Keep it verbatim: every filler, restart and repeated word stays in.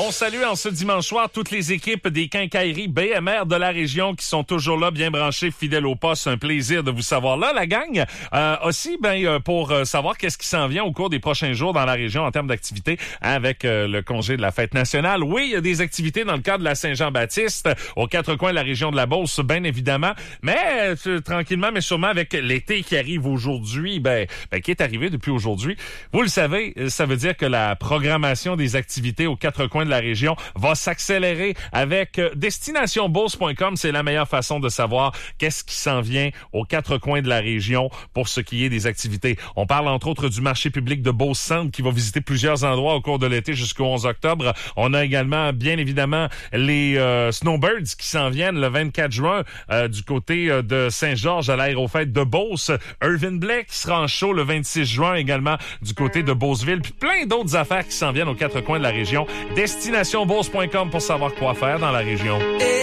On salue en ce dimanche soir toutes les équipes des quincailleries B M R de la région qui sont toujours là, bien branchées, fidèles au poste. Un plaisir de vous savoir là, la gang. Euh, aussi, ben pour savoir qu'est-ce qui s'en vient au cours des prochains jours dans la région en termes d'activités avec euh, le congé de la fête nationale. Oui, il y a des activités dans le cadre de la Saint-Jean-Baptiste, aux quatre coins de la région de la Beauce, bien évidemment. Mais euh, tranquillement, mais sûrement avec l'été qui arrive aujourd'hui, ben, ben qui est arrivé depuis aujourd'hui. Vous le savez, ça veut dire que la programmation des activités aux quatre coins de la région va s'accélérer avec destination beauce point com. C'est la meilleure façon de savoir qu'est-ce qui s'en vient aux quatre coins de la région pour ce qui est des activités. On parle entre autres du marché public de Beauce-Centre qui va visiter plusieurs endroits au cours de l'été jusqu'au onze octobre. On a également, bien évidemment, les euh, Snowbirds qui s'en viennent le vingt-quatre juin euh, du côté euh, de Saint-Georges à l'aérofête de Beauce. Irvin Blake qui sera en show le vingt-six juin également du côté de Beauceville. Puis plein d'autres affaires qui s'en viennent aux quatre coins de la région. destination beauce point com pour savoir quoi faire dans la région.